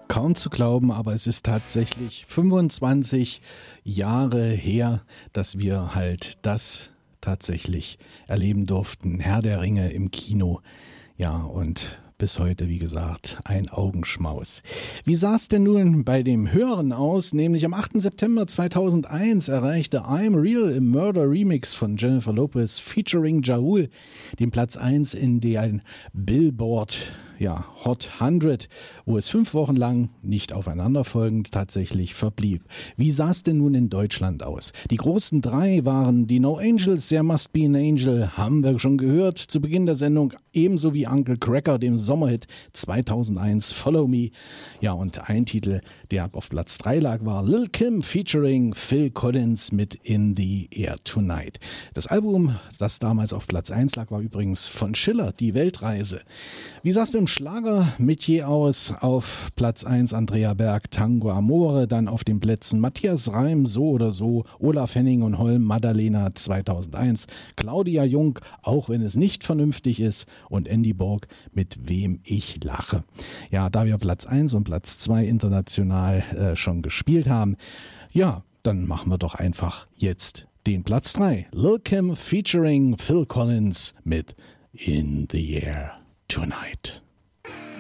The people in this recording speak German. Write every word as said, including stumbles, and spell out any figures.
Kaum zu glauben, aber es ist tatsächlich fünfundzwanzig Jahre her, dass wir halt das tatsächlich erleben durften. Herr der Ringe im Kino. Ja, und bis heute, wie gesagt, ein Augenschmaus. Wie sah es denn nun bei dem Hören aus? Nämlich am achten September zweitausendeins erreichte I'm Real im Murder Remix von Jennifer Lopez featuring Ja Rule den Platz eins in den Billboard ja, Hot hundert, wo es fünf Wochen lang nicht aufeinanderfolgend tatsächlich verblieb. Wie sah es denn nun in Deutschland aus? Die großen drei waren die No Angels, There Must Be an Angel, haben wir schon gehört zu Beginn der Sendung, ebenso wie Uncle Cracker, dem Sommerhit zweitausendeins, Follow Me. Ja, und ein Titel, der auf Platz drei lag, war Lil Kim featuring Phil Collins mit In the Air Tonight. Das Album, das damals auf Platz eins lag, war übrigens von Schiller, Die Weltreise. Wie sah es beim Schlager Metier aus? Auf Platz eins Andrea Berg, Tango Amore, dann auf den Plätzen Matthias Reim, So oder So, Olaf Henning und Holm, Madalena zweitausendeins, Claudia Jung, Auch wenn es nicht vernünftig ist, und Andy Borg mit Wem ich lache. Ja, da wir Platz eins und Platz zwei international äh, schon gespielt haben, ja, dann machen wir doch einfach jetzt den Platz drei. Lil Kim featuring Phil Collins mit In the Air Tonight.